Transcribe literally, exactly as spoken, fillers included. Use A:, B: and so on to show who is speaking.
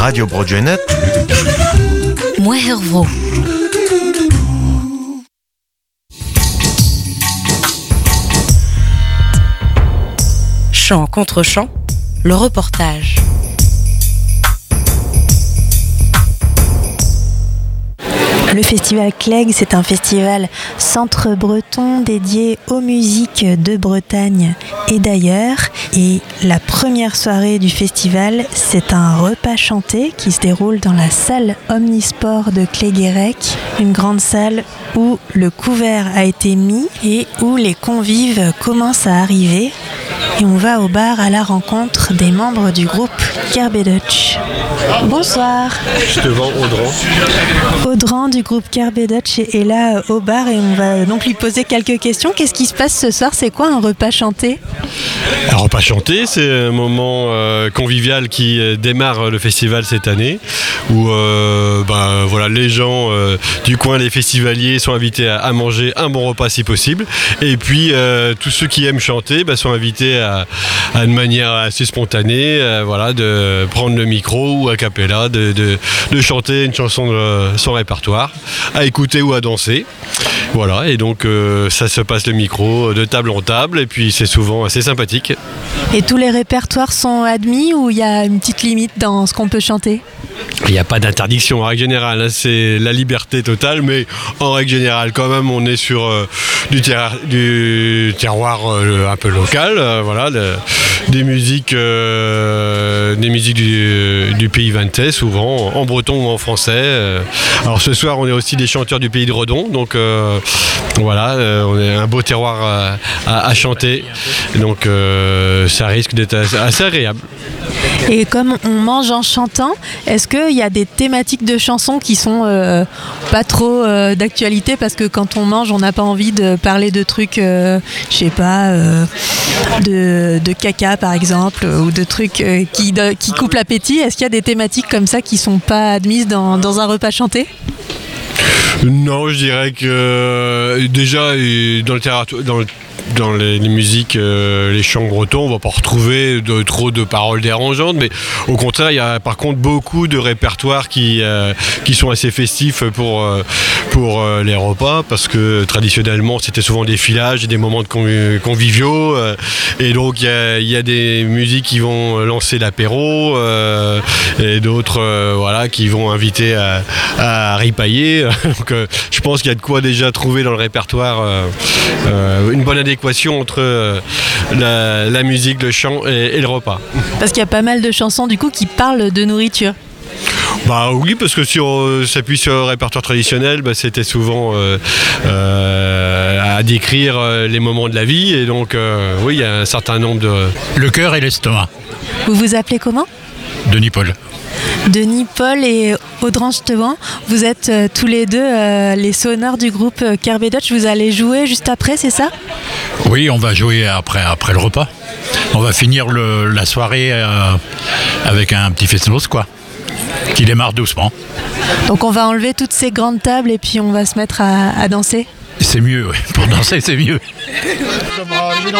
A: Radio Broadgenet.
B: Moi Hervro. Chant contre chant, le reportage.
C: Le festival Clegg, c'est un festival centre-breton dédié aux musiques de Bretagne et d'ailleurs. Et la première soirée du festival, c'est un repas chanté qui se déroule dans la salle Omnisport de Cleguerec, une grande salle où le couvert a été mis et où les convives commencent à arriver. Et on va au bar à la rencontre des membres du groupe Kerbedutch. Bonsoir.
D: Je te vends Audran.
C: Audran du groupe Kerbedutch est là au bar et on va donc lui poser quelques questions. Qu'est-ce qui se passe ce soir? C'est quoi un repas chanté?
D: Un repas chanté, c'est un moment euh, convivial qui euh, démarre le festival cette année, où euh, ben, voilà, les gens euh, du coin, les festivaliers, sont invités à, à manger un bon repas si possible. Et puis euh, tous ceux qui aiment chanter ben, sont invités à, à une manière assez spontanée, euh, voilà, de prendre le micro ou a cappella, de, de, de chanter une chanson de son répertoire, à écouter ou à danser. Voilà, et donc euh, ça se passe le micro de table en table, et puis c'est souvent assez sympathique.
C: Et tous les répertoires sont admis ou il y a une petite limite dans ce qu'on peut chanter?
D: Il n'y a pas d'interdiction en règle générale, hein, c'est la liberté totale, mais en règle générale quand même on est sur euh, du, terroir, du terroir euh, un peu local, euh, voilà, de, des musiques, euh, des musiques du, du pays vantais, souvent en breton ou en français. Euh. Alors ce soir on est aussi des chanteurs du pays de Redon, donc euh, voilà, euh, on est un beau terroir à, à, à chanter, donc euh, ça risque d'être assez, assez agréable.
C: Et comme on mange en chantant, est-ce qu'il y a des thématiques de chansons qui sont euh, pas trop euh, d'actualité? Parce que quand on mange, on n'a pas envie de parler de trucs, euh, je sais pas, euh, de, de caca par exemple, ou de trucs euh, qui, de, qui coupent l'appétit. Est-ce qu'il y a des thématiques comme ça qui sont pas admises dans, dans un repas chanté?
D: Non, je dirais que euh, déjà dans le territoire, dans le Dans les, les musiques, euh, les chants bretons, on ne va pas retrouver de, trop de paroles dérangeantes, mais au contraire, il y a par contre beaucoup de répertoires qui, euh, qui sont assez festifs pour, euh, pour euh, les repas, parce que traditionnellement, c'était souvent des filages et des moments de conv- conviviaux, euh, et donc il y a, y a des musiques qui vont lancer l'apéro, euh, et d'autres euh, voilà, qui vont inviter à, à ripailler. Donc euh, je pense qu'il y a de quoi déjà trouver dans le répertoire euh, euh, une bonne adéquation entre euh, la, la musique, le chant et, et le repas.
C: Parce qu'il y a pas mal de chansons du coup qui parlent de nourriture.
D: Bah oui, parce que si on s'appuie sur le répertoire traditionnel, bah, c'était souvent euh, euh, à décrire les moments de la vie, et donc euh, oui, il y a un certain nombre de...
E: Le cœur et l'estomac.
C: Vous vous appelez comment?
E: Denis Paul.
C: Denis Paul et Audran Stevant, vous êtes euh, tous les deux euh, les sonneurs du groupe euh, Kerbedutch. Vous allez jouer juste après, c'est ça?
E: Oui, on va jouer après, après le repas. On va finir le, la soirée euh, avec un petit festinos, quoi, qui démarre doucement.
C: Donc on va enlever toutes ces grandes tables et puis on va se mettre à, à danser?
E: C'est mieux, ouais. Pour danser c'est mieux.